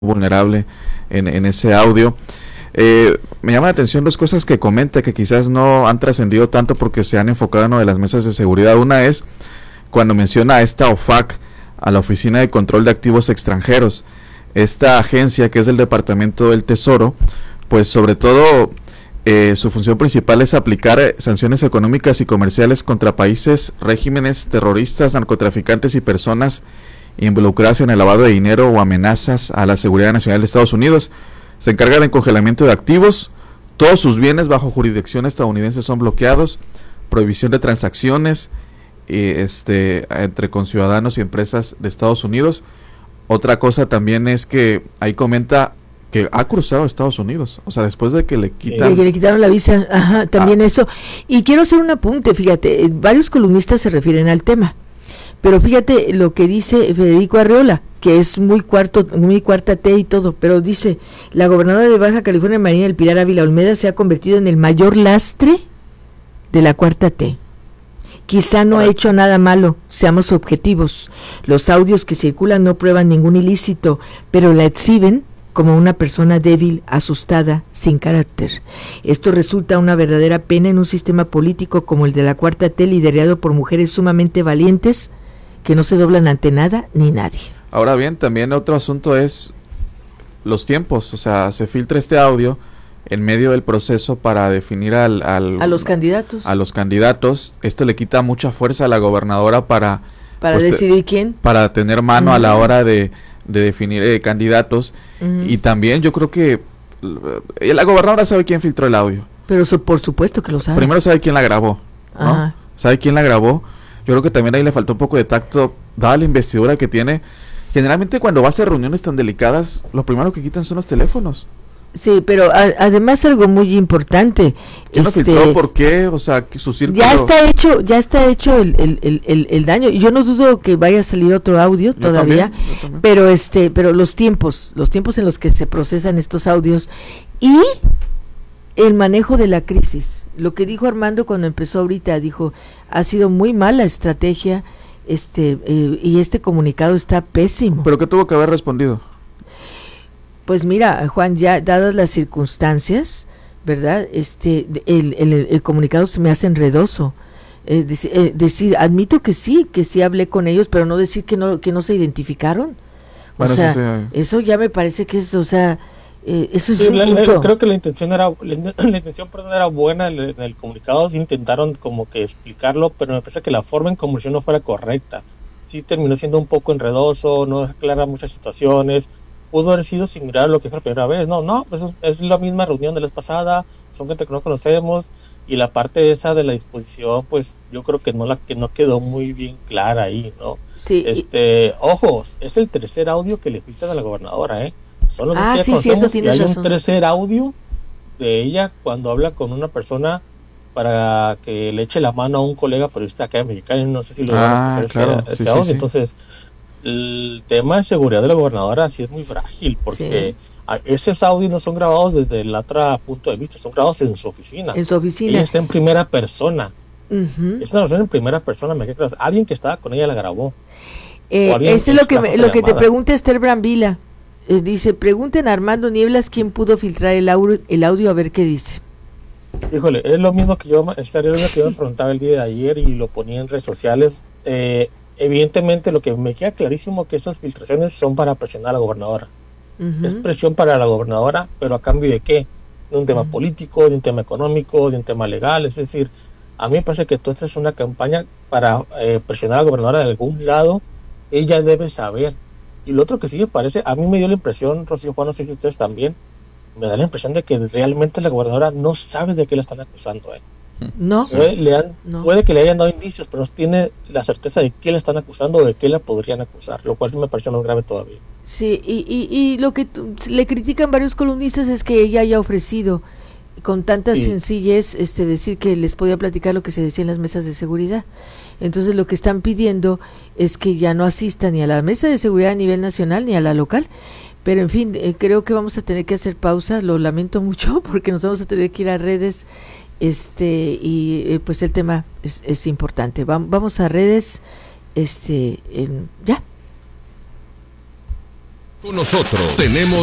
vulnerable en ese audio. Me llama la atención dos cosas que comenta que quizás no han trascendido tanto porque se han enfocado en una de las mesas de seguridad. Una es cuando menciona a esta OFAC, a la Oficina de Control de Activos Extranjeros. Esta agencia, que es del Departamento del Tesoro, pues sobre todo su función principal es aplicar sanciones económicas y comerciales contra países, regímenes terroristas, narcotraficantes y personas involucradas en el lavado de dinero o amenazas a la seguridad nacional de Estados Unidos. Se encarga del congelamiento de activos, todos sus bienes bajo jurisdicción estadounidense son bloqueados, prohibición de transacciones entre conciudadanos y empresas de Estados Unidos. Otra cosa también es que ahí comenta que ha cruzado Estados Unidos, o sea, después de que le quitaron la visa, también eso. Y quiero hacer un apunte, fíjate, varios columnistas se refieren al tema, pero fíjate lo que dice Federico Arreola, que es muy cuarta T y todo, pero dice: la gobernadora de Baja California, María del Pilar Ávila Olmeda, se ha convertido en el mayor lastre de la cuarta T. Quizá no ha hecho nada malo, seamos objetivos. Los audios que circulan no prueban ningún ilícito, pero la exhiben como una persona débil, asustada, sin carácter. Esto resulta una verdadera pena en un sistema político como el de la cuarta T, liderado por mujeres sumamente valientes que no se doblan ante nada ni nadie. Ahora bien, también otro asunto es los tiempos, o sea, se filtra este audio en medio del proceso para definir a los candidatos. A los candidatos. Esto le quita mucha fuerza a la gobernadora para decidir quién. Para tener mano a la hora de definir candidatos. Y también yo creo que la gobernadora sabe quién filtró el audio. Pero por supuesto que lo sabe. Primero sabe quién la grabó, ¿no? Sabe quién la grabó. Yo creo que también ahí le faltó un poco de tacto, dada la investidura que tiene. Generalmente cuando vas a reuniones tan delicadas, lo primero que quitan son los teléfonos. Sí, pero además algo muy importante. ¿Quién lo filtró? ¿Por qué? O sea, que su círculo... Ya está hecho el daño. Y yo no dudo que vaya a salir otro audio todavía, yo también. Pero los tiempos en los que se procesan estos audios y el manejo de la crisis. Lo que dijo Armando cuando empezó ahorita, dijo, ha sido muy mala estrategia, y este comunicado está pésimo. ¿Pero qué tuvo que haber respondido? Pues mira, Juan, ya dadas las circunstancias, ¿verdad? El comunicado se me hace enredoso. Decir, admito que sí hablé con ellos, pero no decir que no se identificaron. Bueno, o sea, sí. Eso ya me parece que es, eso es sí, un punto. Creo que la intención era buena en el comunicado, sí intentaron como que explicarlo, pero me parece que la forma en comunicación no fuera correcta. Sí terminó siendo un poco enredoso, no aclara muchas situaciones. Pudo haber sido similar a lo que fue la primera vez. No, pues es la misma reunión de la vez pasada, son gente que no conocemos, y la parte esa de la disposición, pues yo creo que no quedó muy bien clara ahí, ¿no? Sí. Ojo, es el tercer audio que le filtran a la gobernadora, Son los que sí, cierto, tienes razón. Hay un tercer audio de ella cuando habla con una persona para que le eche la mano a un colega periodista acá mexicano, no sé si lo van a escuchar claro. ese audio. Sí. Entonces, el tema de seguridad de la gobernadora sí es muy frágil, porque esos audios no son grabados desde el otro punto de vista, son grabados en su oficina. Ella está en primera persona. Es una versión en primera persona, me queda claro. Alguien que estaba con ella la grabó. Es lo que te pregunta Esther Brambila. Dice, pregunten a Armando Nieblas quién pudo filtrar el audio, a ver qué dice. Híjole, es lo mismo que yo me preguntaba el día de ayer y lo ponía en redes sociales. Evidentemente lo que me queda clarísimo que esas filtraciones son para presionar a la gobernadora. Es presión para la gobernadora, pero a cambio de qué? De un tema político, de un tema económico, de un tema legal. Es decir, a mí me parece que toda esta es una campaña para presionar a la gobernadora de algún lado. Ella debe saber. Y lo otro que sí me parece, a mí me dio la impresión, Rocío, Juan, no sé si ustedes también, me da la impresión de que realmente la gobernadora no sabe de qué la están acusando. No. Puede que le hayan dado indicios, pero no tiene la certeza de qué le están acusando o de qué la podrían acusar, lo cual sí me parece más grave todavía. Sí, y lo que le critican varios columnistas es que ella haya ofrecido con tanta sencillez decir que les podía platicar lo que se decía en las mesas de seguridad. Entonces lo que están pidiendo es que ya no asista ni a la mesa de seguridad a nivel nacional ni a la local. Pero en fin, creo que vamos a tener que hacer pausa, lo lamento mucho porque nos vamos a tener que ir a redes, pues el tema es importante. Vamos a redes, ya. Con nosotros tenemos